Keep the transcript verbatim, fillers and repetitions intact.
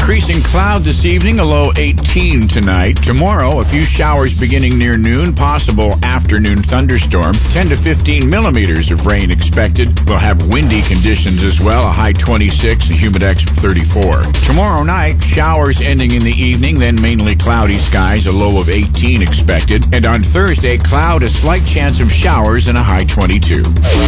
Increasing cloud this evening, a low eighteen tonight. Tomorrow, a few showers beginning near noon, possible afternoon thunderstorm. ten to fifteen millimeters of rain expected. We'll have windy conditions as well, a high twenty-six, a humidex of thirty-four. Tomorrow night, showers ending in the evening, then mainly cloudy skies, a low of eighteen expected. And on Thursday, cloud, a slight chance of showers and a high twenty-two.